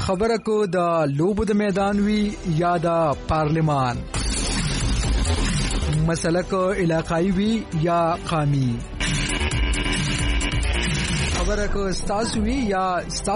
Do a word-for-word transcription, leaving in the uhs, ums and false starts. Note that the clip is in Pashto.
خبره کو د لوبو د میدان وی یا د پارلیمان، مسله کو علاقائی وی یا قومی، خبره کو ستاسو وی یا